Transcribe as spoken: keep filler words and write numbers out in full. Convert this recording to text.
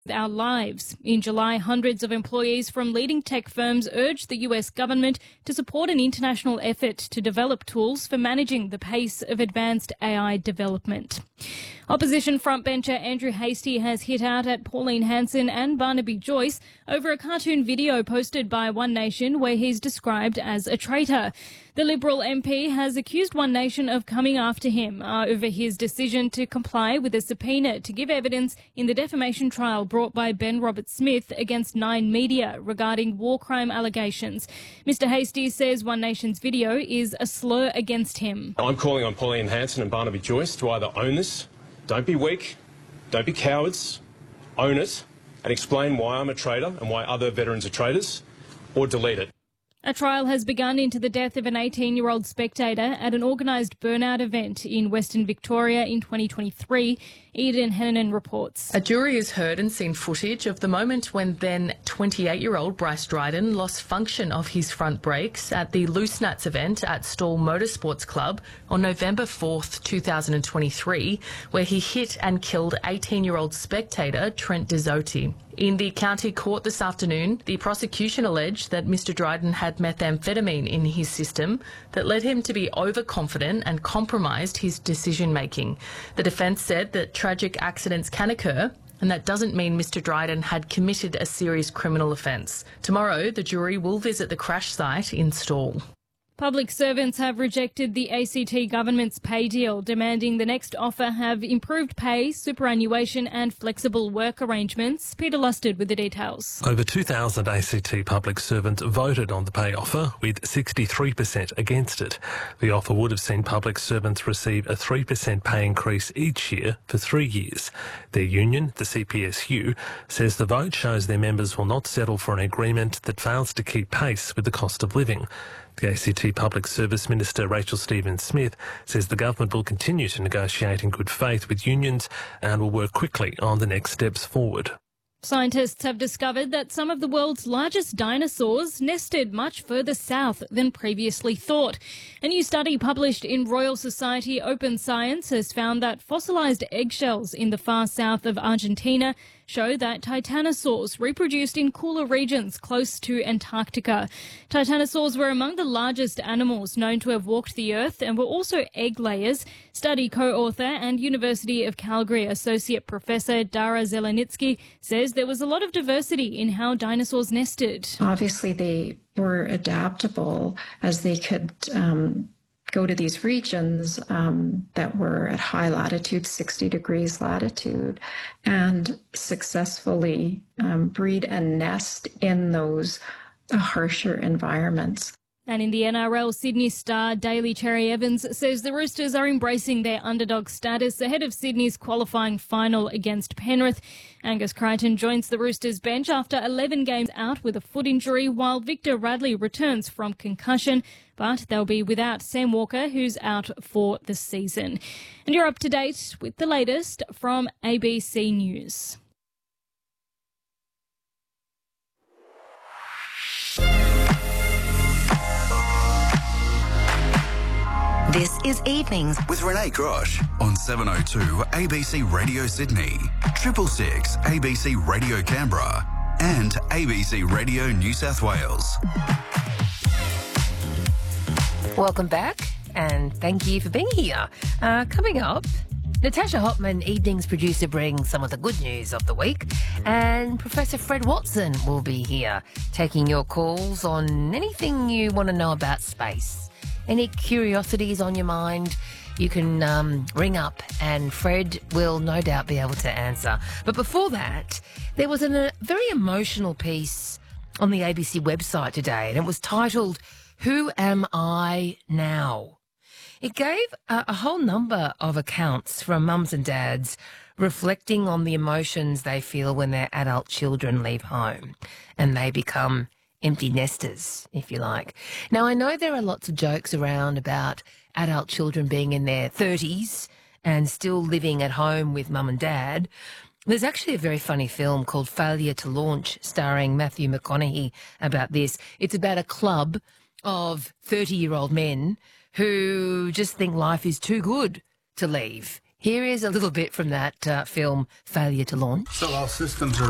our lives. In July, hundreds of employees from leading tech firms urged the U S government to support an international effort to develop tools for managing the pace of advanced A I development. Opposition frontbencher Andrew Hastie has hit out at Pauline Hanson and Barnaby Joyce over a cartoon video posted by One Nation where he's described as a traitor. The Liberal M P has accused One Nation of coming after him uh, over his decision to comply with a subpoena to give evidence in the defamation trial brought by Ben Roberts-Smith against Nine Media regarding war crime allegations. Mister Hastie says One Nation's video is a slur against him. I'm calling on Pauline Hanson and Barnaby Joyce to either own this, don't be weak, don't be cowards, own it and explain why I'm a traitor and why other veterans are traitors, or delete it. A trial has begun into the death of an eighteen-year-old spectator at an organised burnout event in Western Victoria in twenty twenty-three. Eden Hennanen reports. A jury has heard and seen footage of the moment when then twenty-eight-year-old Bryce Dryden lost function of his front brakes at the Loose Nats event at Stawell Motorsports Club on November fourth, two thousand twenty-three, where he hit and killed eighteen-year-old spectator Trent Dizzotti. In the county court this afternoon, the prosecution alleged that Mister Dryden had methamphetamine in his system that led him to be overconfident and compromised his decision-making. The defence said that tragic accidents can occur, and that doesn't mean Mister Dryden had committed a serious criminal offence. Tomorrow, the jury will visit the crash site in Stawell. Public servants have rejected the A C T government's pay deal, demanding the next offer have improved pay, superannuation and flexible work arrangements. Peter Lusted with the details. Over two thousand A C T public servants voted on the pay offer, with sixty-three percent against it. The offer would have seen public servants receive a three percent pay increase each year for three years. Their union, the C P S U, says the vote shows their members will not settle for an agreement that fails to keep pace with the cost of living. The A C T Public Service Minister Rachel Stephen-Smith says the government will continue to negotiate in good faith with unions and will work quickly on the next steps forward. Scientists have discovered that some of the world's largest dinosaurs nested much further south than previously thought. A new study published in Royal Society Open Science has found that fossilised eggshells in the far south of Argentina show that titanosaurs reproduced in cooler regions close to Antarctica. Titanosaurs were among the largest animals known to have walked the earth and were also egg layers. Study co-author and University of Calgary Associate Professor Dara Zelenitsky says there was a lot of diversity in how dinosaurs nested. Obviously, they were adaptable as they could um, go to these regions um, that were at high latitude, sixty degrees latitude, and successfully um, breed and nest in those uh, harsher environments. And in the N R L, Sydney star Daly Cherry Evans says the Roosters are embracing their underdog status ahead of Sydney's qualifying final against Penrith. Angus Crichton joins the Roosters bench after eleven games out with a foot injury, while Victor Radley returns from concussion. But they'll be without Sam Walker, who's out for the season. And you're up to date with the latest from A B C News. This is Evenings with Renee Grosh on seven oh two A B C Radio Sydney, triple six A B C Radio Canberra and A B C Radio New South Wales. Welcome back and thank you for being here. Uh, coming up, Natasha Hopman, Evenings producer, brings some of the good news of the week, and Professor Fred Watson will be here taking your calls on anything you want to know about space. Any curiosities on your mind, you can um, ring up and Fred will no doubt be able to answer. But before that, there was an, a very emotional piece on the A B C website today, and it was titled, Who Am I Now? It gave a, a whole number of accounts from mums and dads reflecting on the emotions they feel when their adult children leave home and they become empty nesters, if you like. Now, I know there are lots of jokes around about adult children being in their thirties and still living at home with mum and dad. There's actually a very funny film called Failure to Launch starring Matthew McConaughey about this. It's about a club of thirty-year-old men who just think life is too good to leave. Here is a little bit from that uh, film, Failure to Launch. So our systems are